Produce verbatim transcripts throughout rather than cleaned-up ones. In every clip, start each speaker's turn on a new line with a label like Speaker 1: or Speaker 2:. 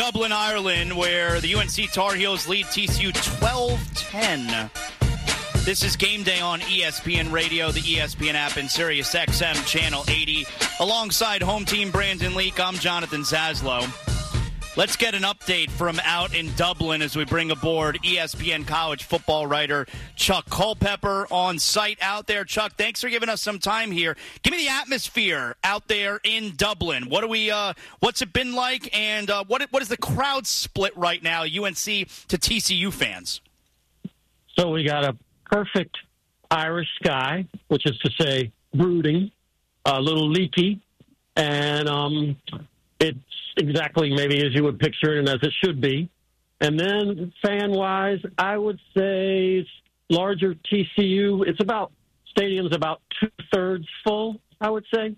Speaker 1: Dublin, Ireland, where the U N C Tar Heels lead T C U twelve ten. This is Game Day on E S P N Radio, the E S P N app, and Sirius X M Channel eighty. Alongside home team Brandon Leak, I'm Jonathan Zaslow. Let's get an update from out in Dublin as we bring aboard E S P N college football writer Chuck Culpepper on site out there. Chuck, thanks for giving us some time here. Give me the atmosphere out there in Dublin. What do we? Uh, what's it been like, and uh, what what is the crowd split right now, U N C to T C U fans?
Speaker 2: So we got a perfect Irish sky, which is to say brooding, a little leaky, and um, it's exactly maybe as you would picture it and as it should be. And then fan-wise, I would say larger T C U, it's about, stadium's about two-thirds full, I would say.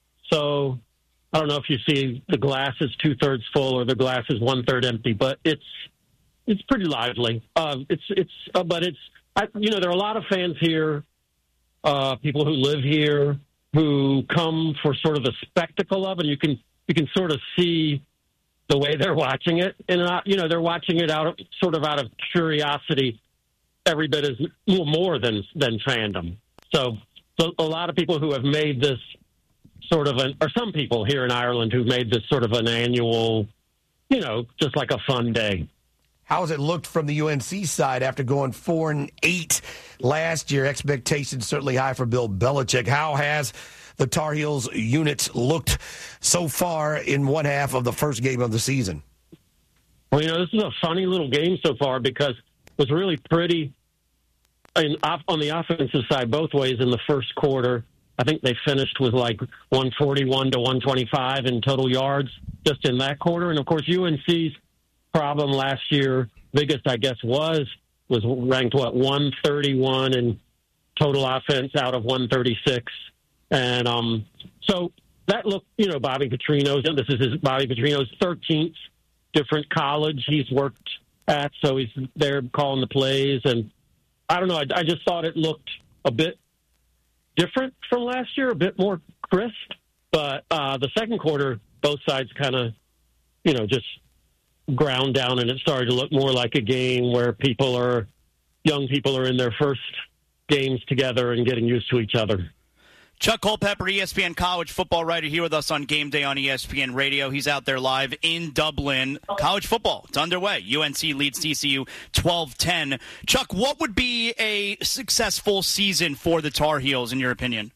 Speaker 2: So I don't know if you see the glass is two-thirds full or the glass is one-third empty, but it's it's pretty lively. Uh, it's it's uh, but it's I, you know, there are a lot of fans here, uh, people who live here who come for sort of the spectacle of it. You can you can sort of see the way they're watching it, and uh, you know, they're watching it out of sort of out of curiosity, every bit as more than than fandom. So, so a lot of people who have made this sort of an, or some people here in Ireland who've made this sort of an annual, you know, just like a fun day.
Speaker 3: How has it looked from the U N C side after going four and eight last year? Expectations certainly high for Bill Belichick. How has the Tar Heels units looked so far in one half of the first game of the season?
Speaker 2: Well, you know, this is a funny little game so far because it was really pretty in, on the offensive side both ways in the first quarter. I think they finished with like one forty-one to one twenty-five in total yards just in that quarter. And, of course, U N C's problem last year, biggest, I guess, was was ranked, what, one thirty-one in total offense out of one thirty-six. And um, so that looked, you know, Bobby Petrino's, this is his, Bobby Petrino's thirteenth different college he's worked at, so he's there calling the plays. And I don't know, I, I just thought it looked a bit different from last year, a bit more crisp. But uh, the second quarter, both sides kind of, you know, just ground down, and it started to look more like a game where people are, young people are in their first games together and getting used to each other.
Speaker 1: Chuck Culpepper, E S P N college football writer, here with us on Game Day on E S P N Radio. He's out there live in Dublin. College football, it's underway. U N C leads T C U twelve ten. Chuck, what would be a successful season for the Tar Heels, in your opinion?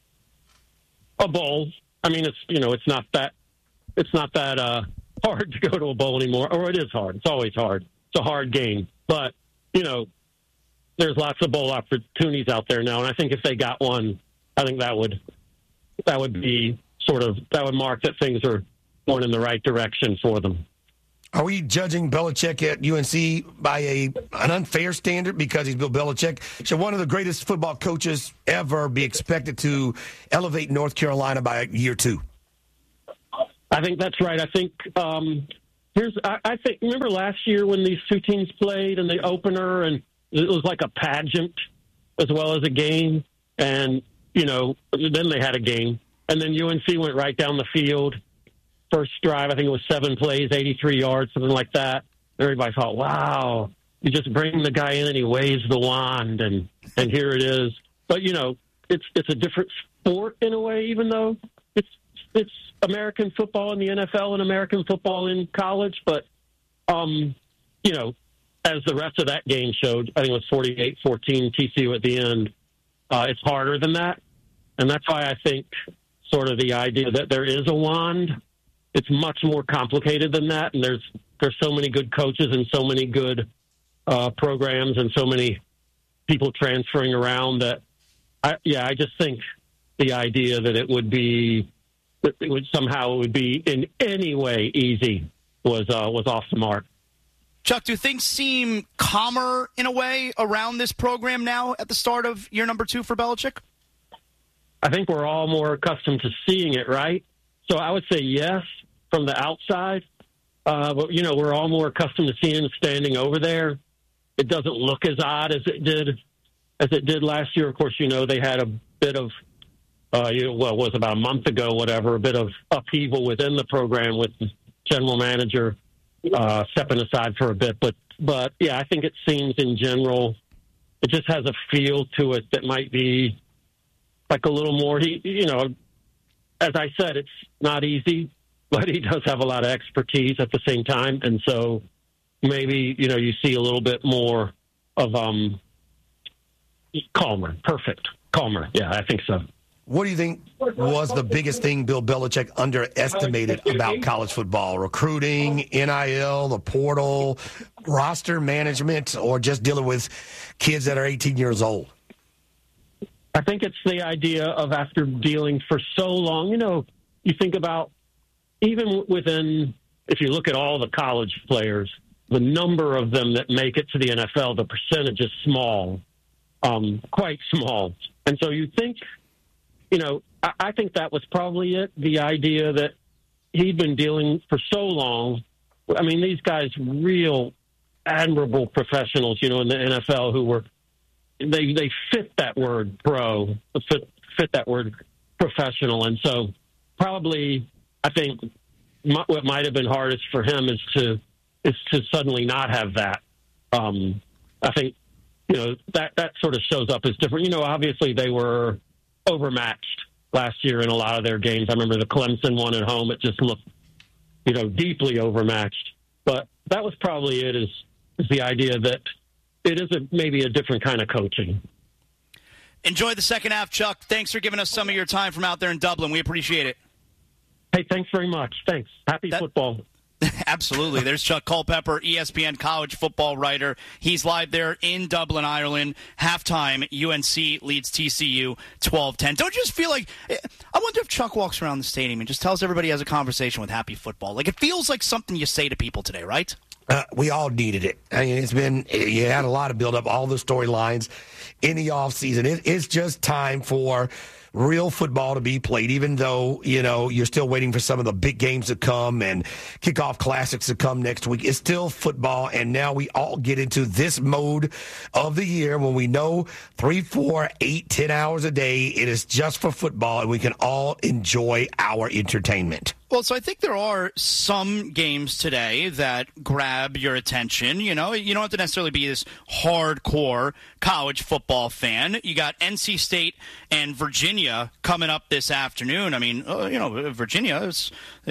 Speaker 2: A bowl. I mean, it's, you know, it's not that, it's not that uh, hard to go to a bowl anymore, or it is hard. It's always hard. It's a hard game. But, you know, there's lots of bowl opportunities out there now, and I think if they got one, I think that would that would be sort of, that would mark that things are going in the right direction for them.
Speaker 3: Are we judging Belichick at U N C by a an unfair standard because he's Bill Belichick? Should one of the greatest football coaches ever be expected to elevate North Carolina by year two?
Speaker 2: I think that's right. I think um, here's. I, I think remember last year when these two teams played in the opener, and it was like a pageant as well as a game, and you know, then they had a game, and then U N C went right down the field. First drive, I think it was seven plays, eighty-three yards, something like that. Everybody thought, "Wow, you just bring the guy in and he waves the wand, and and here it is." But you know, it's it's a different sport in a way, even though it's it's American football in the N F L and American football in college. But um, you know, as the rest of that game showed, I think it was forty-eight fourteen T C U at the end. Uh, it's harder than that. And that's why I think sort of the idea that there is a wand, it's much more complicated than that. And there's there's so many good coaches and so many good uh, programs and so many people transferring around that, I, yeah, I just think the idea that it would be, that it would somehow it would be in any way easy was uh, was off the mark.
Speaker 1: Chuck, do things seem calmer in a way around this program now at the start of year number two for Belichick?
Speaker 2: I think we're all more accustomed to seeing it, right? So I would say yes from the outside. Uh, but, you know, we're all more accustomed to seeing him standing over there. It doesn't look as odd as it did as it did last year. Of course, you know, they had a bit of, uh, you know, well, it was about a month ago, whatever, a bit of upheaval within the program with the general manager uh, stepping aside for a bit. But, but yeah, I think it seems in general, it just has a feel to it that might be like a little more, he, you know, as I said, it's not easy, but he does have a lot of expertise at the same time. And so maybe, you know, you see a little bit more of um, calmer. Perfect. Calmer. Yeah, I think so.
Speaker 3: What do you think was the biggest thing Bill Belichick underestimated about college football? Recruiting, N I L, the portal, roster management, or just dealing with kids that are eighteen years old?
Speaker 2: I think it's the idea of after dealing for so long, you know, you think about even within, if you look at all the college players, the number of them that make it to the N F L, the percentage is small, um, quite small. And so you think, you know, I, I think that was probably it, the idea that he'd been dealing for so long. I mean, these guys, real admirable professionals, you know, in the N F L who were, They they fit that word pro, fit, fit that word professional. And so probably I think m- what might have been hardest for him is to is to suddenly not have that. Um, I think, you know, that, that sort of shows up as different. You know, obviously they were overmatched last year in a lot of their games. I remember the Clemson one at home. It just looked, you know, deeply overmatched. But that was probably it, is, is the idea that it is a, maybe a different kind of coaching.
Speaker 1: Enjoy the second half, Chuck. Thanks for giving us some of your time from out there in Dublin. We appreciate it.
Speaker 2: Hey, thanks very much. Thanks. Happy that, football.
Speaker 1: Absolutely. There's Chuck Culpepper, E S P N college football writer. He's live there in Dublin, Ireland. Halftime, U N C leads T C U twelve ten. Don't you just feel like – I wonder if Chuck walks around the stadium and just tells everybody he has a conversation with Happy Football. Like, it feels like something you say to people today, right?
Speaker 3: Uh, we all needed it. I mean, it's been, you had a lot of build up, all the storylines in the offseason. It, it's just time for real football to be played, even though, you know, you're still waiting for some of the big games to come and kickoff classics to come next week. It's still football, and now we all get into this mode of the year when we know three, four, eight, ten hours a day, it is just for football, and we can all enjoy our entertainment.
Speaker 1: Well, so I think there are some games today that grab your attention. You know, you don't have to necessarily be this hardcore college football fan. You got N C State and Virginia coming up this afternoon. I mean, uh, you know, Virginia is,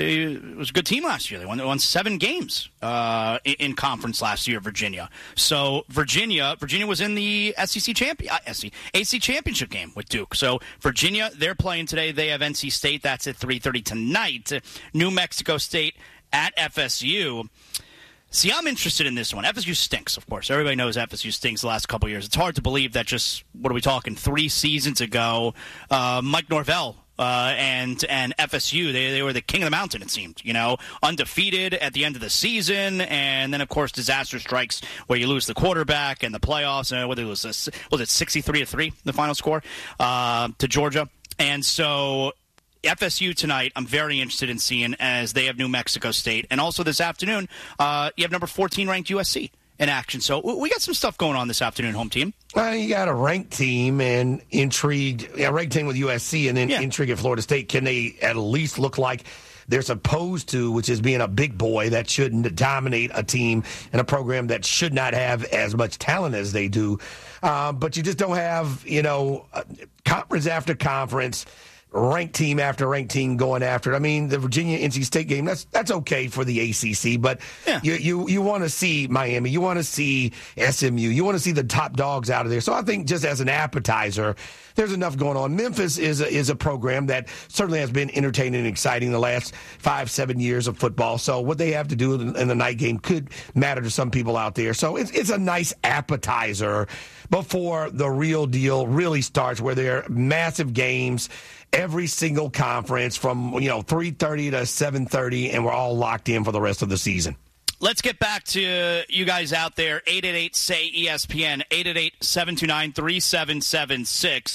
Speaker 1: it was a good team last year. They won, they won seven games uh, in, in conference last year, Virginia. So Virginia, Virginia was in the S E C champion, uh, S E C, A C championship game with Duke. So Virginia, they're playing today. They have N C State. That's at three thirty tonight. New Mexico State at F S U. See, I'm interested in this one. F S U stinks, of course. Everybody knows F S U stinks the last couple of years. It's hard to believe that just, what are we talking, three seasons ago, uh, Mike Norvell uh, and and F S U, they, they were the king of the mountain, it seemed, you know, undefeated at the end of the season. And then, of course, disaster strikes where you lose the quarterback and the playoffs. And what it was, was it sixty-three to three, the final score, uh, to Georgia? And so F S U tonight, I'm very interested in seeing as they have New Mexico State. And also this afternoon, uh, you have number fourteen ranked U S C in action. So we got some stuff going on this afternoon, home team.
Speaker 3: Well, you got a ranked team and intrigued, a ranked team with U S C and then yeah. intrigue at Florida State. Can they at least look like they're supposed to, which is being a big boy that shouldn't dominate a team and a program that should not have as much talent as they do. Uh, but you just don't have, you know, conference after conference, ranked team after ranked team going after it. I mean, the Virginia N C State game, that's that's okay for the A C C, but yeah. you you, you want to see Miami, you want to see S M U, you want to see the top dogs out of there. So I think just as an appetizer, there's enough going on. Memphis is a, is a program that certainly has been entertaining and exciting the last five, seven years of football. So what they have to do in, in the night game could matter to some people out there. So it's, it's a nice appetizer before the real deal really starts, where there are massive games every single conference from, you know, three thirty to seven thirty, and we're all locked in for the rest of the season.
Speaker 1: Let's get back to you guys out there. eight eight eight, S A Y, E S P N, eight eight eight, seven two nine, three seven seven six.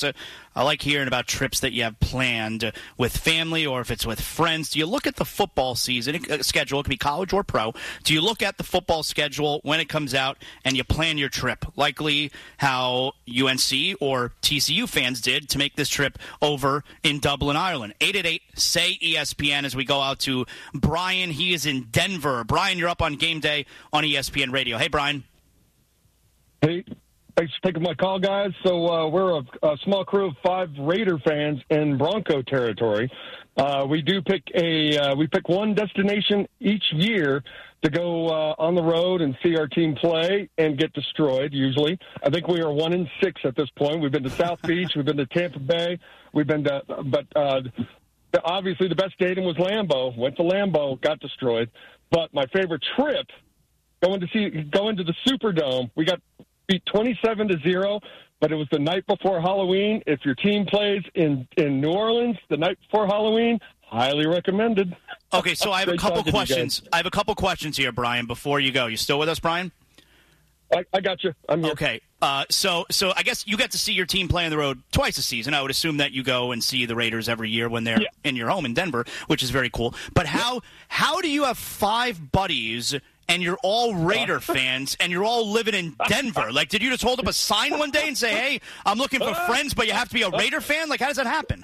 Speaker 1: I like hearing about trips that you have planned with family or if it's with friends. Do you look at the football season uh, schedule? It could be college or pro. Do you look at the football schedule when it comes out and you plan your trip? Likely how U N C or T C U fans did to make this trip over in Dublin, Ireland. eight eight eight, S A Y, E S P N as we go out to Brian. He is in Denver. Brian, you're up on Game Day on E S P N Radio. Hey, Brian.
Speaker 4: Hey, thanks for taking my call, guys. So uh, we're a, a small crew of five Raider fans in Bronco territory. Uh, we do pick a uh, we pick one destination each year to go uh, on the road and see our team play and get destroyed. Usually, I think we are one in six at this point. We've been to South Beach, we've been to Tampa Bay, we've been to, but uh, obviously the best stadium was Lambeau. Went to Lambeau, got destroyed. But my favorite trip, going to see going to the Superdome, we got beat twenty-seven to zero, but it was the night before Halloween. If your team plays in, in New Orleans the night before Halloween, highly recommended.
Speaker 1: Okay, so I have a couple questions. I have a couple questions here, Brian, before you go. You still with us, Brian?
Speaker 4: I, I got you. I'm here.
Speaker 1: Okay. Uh, so, so I guess you get to see your team play on the road twice a season. I would assume that you go and see the Raiders every year when they're yeah. in your home in Denver, which is very cool. But how yeah. how do you have five buddies and you're all Raider fans, and you're all living in Denver? Like, did you just hold up a sign one day and say, hey, I'm looking for friends, but you have to be a Raider fan? Like, how does that happen?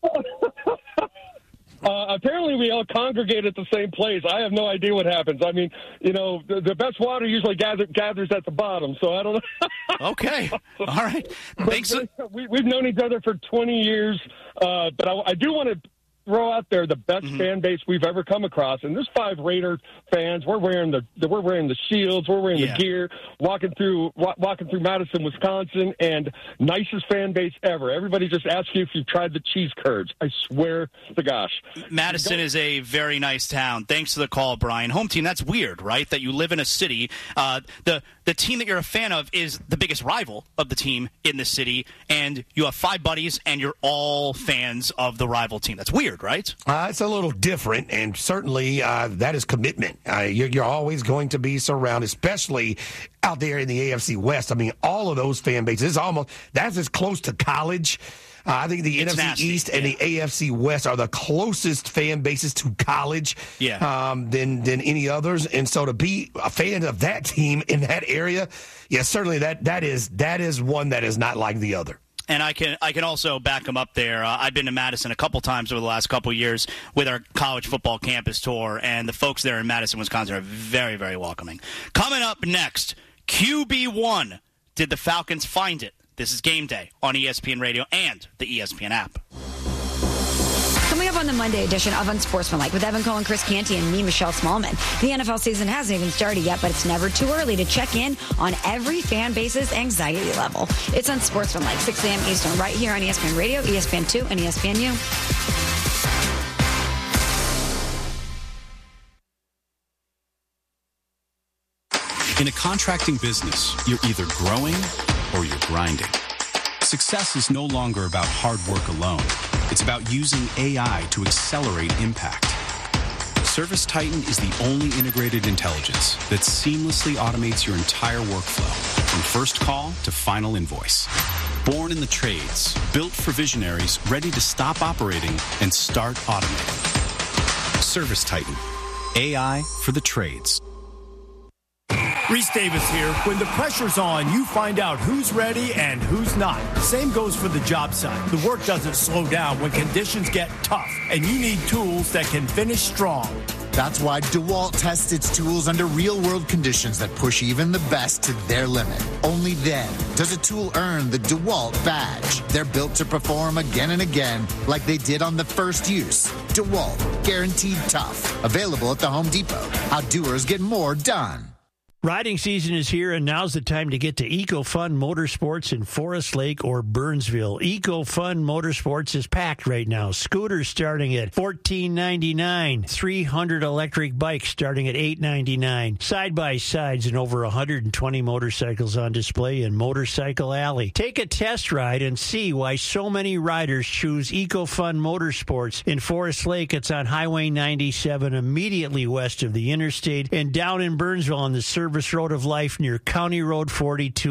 Speaker 4: Uh, apparently, we all congregate at the same place. I have no idea what happens. I mean, you know, the, the best water usually gather, gathers at the bottom, so I don't know.
Speaker 1: Okay. All right. Thanks.
Speaker 4: We, we've known each other for twenty years, uh, but I, I do want to throw out there the best mm-hmm. fan base we've ever come across, and there's five Raider fans. We're wearing the we're wearing the shields, we're wearing yeah. the gear, walking through wa- walking through Madison, Wisconsin, and nicest fan base ever. Everybody just asks you if you've tried the cheese curds. I swear to gosh,
Speaker 1: Madison is a very nice town. Thanks for the call, Brian. Home team. That's weird, right? That you live in a city. Uh, the the team that you're a fan of is the biggest rival of the team in the city, and you have five buddies, and you're all fans of the rival team. That's weird. Right?
Speaker 3: Uh, it's a little different, and certainly uh, that is commitment. Uh, you're, you're always going to be surrounded, especially out there in the A F C West. I mean, all of those fan bases, it's almost, that's as close to college. Uh, I think the
Speaker 1: it's
Speaker 3: N F C
Speaker 1: nasty.
Speaker 3: East and
Speaker 1: yeah.
Speaker 3: the A F C West are the closest fan bases to college
Speaker 1: yeah.
Speaker 3: um, than than any others. And so to be a fan of that team in that area, yeah, certainly that that is that is one that is not like the other.
Speaker 1: And I can I can also back them up there. Uh, I've been to Madison a couple times over the last couple of years with our college football campus tour, and the folks there in Madison, Wisconsin are very, very welcoming. Coming up next, Q B one. Did the Falcons find it? This is Game Day on E S P N Radio and the E S P N app.
Speaker 5: Coming up on the Monday edition of Unsportsmanlike with Evan Cohen, Chris Canty, and me, Michelle Smallman. The N F L season hasn't even started yet, but it's never too early to check in on every fan base's anxiety level. It's Unsportsmanlike, six a.m. Eastern, right here on E S P N Radio, E S P N two, and E S P N U.
Speaker 6: In a contracting business, you're either growing or you're grinding. Success is no longer about hard work alone. It's about using A I to accelerate impact. ServiceTitan is the only integrated intelligence that seamlessly automates your entire workflow, from first call to final invoice. Born in the trades, built for visionaries ready to stop operating and start automating. ServiceTitan, A I for the trades.
Speaker 7: Reese Davis here. When the pressure's on, you find out who's ready and who's not. Same goes for the job site. The work doesn't slow down when conditions get tough, and you need tools that can finish strong.
Speaker 8: That's why DeWalt tests its tools under real-world conditions that push even the best to their limit. Only then does a tool earn the DeWalt badge. They're built to perform again and again like they did on the first use. DeWalt, guaranteed tough. Available at the Home Depot. How doers get more done.
Speaker 9: Riding season is here, and now's the time to get to EcoFun Motorsports in Forest Lake or Burnsville. EcoFun Motorsports is packed right now. Scooters starting at fourteen ninety-nine dollars, three hundred electric bikes starting at eight ninety-nine dollars, side-by-sides and over one hundred twenty motorcycles on display in Motorcycle Alley. Take a test ride and see why so many riders choose EcoFun Motorsports. In Forest Lake, it's on Highway ninety-seven, immediately west of the interstate, and down in Burnsville on the Service Road of Life near County Road forty-two.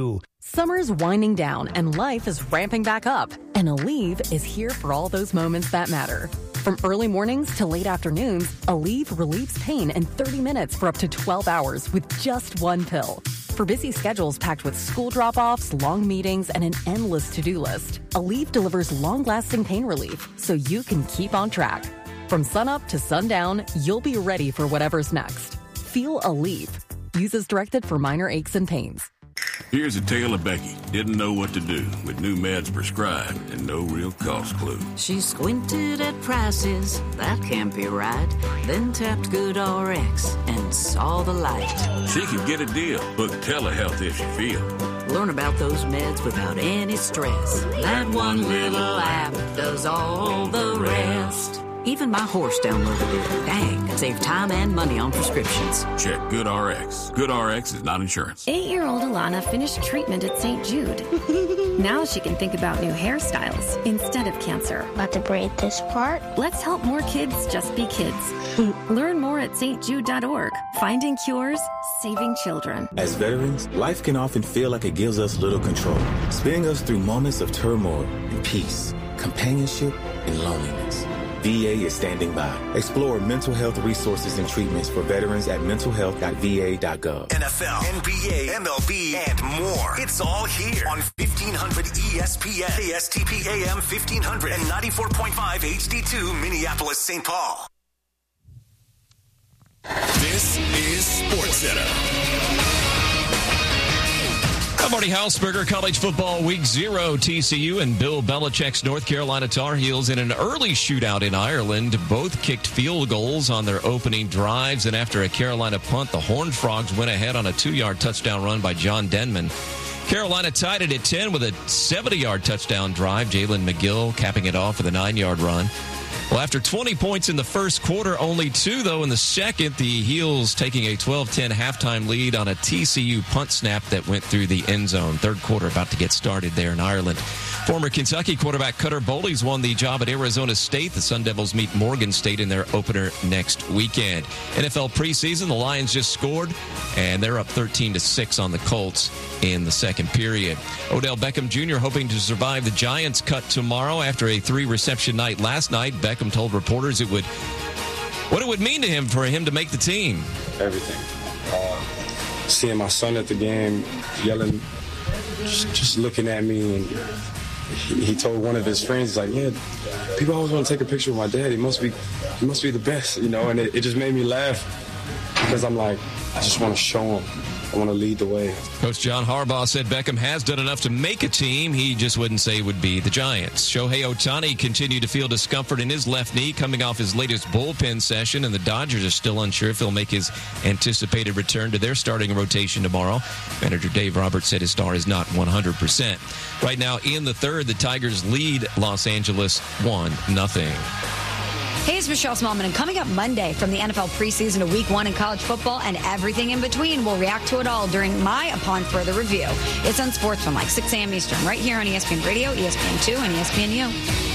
Speaker 10: Summer's winding down and life is ramping back up, and Aleve is here for all those moments that matter. From early mornings to late afternoons, Aleve relieves pain in thirty minutes for up to twelve hours with just one pill. For busy schedules packed with school drop-offs, long meetings, and an endless to-do list, Aleve delivers long-lasting pain relief so you can keep on track. From sunup to sundown, you'll be ready for whatever's next. Feel Aleve. Uses directed for minor aches and pains.
Speaker 11: Here's a tale of Becky. Didn't know what to do with new meds prescribed and no real cost clue.
Speaker 12: She squinted at prices, that can't be right. Then tapped GoodRx and saw the light.
Speaker 11: She could get a deal. Book telehealth if she feel.
Speaker 12: Learn about those meds without any stress. That one little app does all the rest. Even my horse downloaded it. Dang, save time and money on prescriptions.
Speaker 11: Check GoodRx. GoodRx is not insurance.
Speaker 13: Eight-year-old Alana finished treatment at Saint Jude. Now she can think about new hairstyles instead of cancer.
Speaker 14: About to braid this part?
Speaker 13: Let's help more kids just be kids. Learn more at st jude dot org. Finding cures, saving children.
Speaker 15: As veterans, life can often feel like it gives us little control, spinning us through moments of turmoil and peace, companionship and loneliness. V A is standing by. Explore mental health resources and treatments for veterans at mental health dot v a dot gov.
Speaker 16: N F L, N B A, M L B, and more. It's all here on fifteen hundred E S P N, K S T P A M fifteen hundred, and ninety-four point five H D two, Minneapolis, Saint Paul.
Speaker 17: This is SportsCenter.
Speaker 18: I'm Marty Hausberger. College football week zero, T C U and Bill Belichick's North Carolina Tar Heels in an early shootout in Ireland. Both kicked field goals on their opening drives, and after a Carolina punt, the Horned Frogs went ahead on a two-yard touchdown run by John Denman. Carolina tied it at ten with a seventy-yard touchdown drive. Jalen McGill capping it off with a nine-yard run. Well, after twenty points in the first quarter, only two, though, in the second, the Heels taking a twelve ten halftime lead on a T C U punt snap that went through the end zone. Third quarter about to get started there in Ireland. Former Kentucky quarterback Cutter Bowles won the job at Arizona State. The Sun Devils meet Morgan State in their opener next weekend. N F L preseason, the Lions just scored, and they're up thirteen to six on the Colts in the second period. Odell Beckham Junior hoping to survive the Giants' cut tomorrow after a three-reception night last night. Beckham told reporters it would what it would mean to him for him to make the team.
Speaker 19: Everything. Uh, seeing my son at the game, yelling, just, just looking at me, and he, he told one of his friends, he's like, yeah, people always want to take a picture with my dad. He must be, he must be the best, you know. And it, it just made me laugh because I'm like, I just want to show him. I want to lead the way.
Speaker 18: Coach John Harbaugh said Beckham has done enough to make a team. He just wouldn't say it would be the Giants. Shohei Ohtani continued to feel discomfort in his left knee coming off his latest bullpen session, and the Dodgers are still unsure if he'll make his anticipated return to their starting rotation tomorrow. Manager Dave Roberts said his star is not one hundred percent. Right now in the third, the Tigers lead Los Angeles one nothing.
Speaker 5: Hey, it's Michelle Smallman, and coming up Monday from the N F L preseason to week one in college football and everything in between, we'll react to it all during my Upon Further Review. It's on Sportsman, like six a.m. Eastern, right here on E S P N Radio, E S P N two, and E S P N U.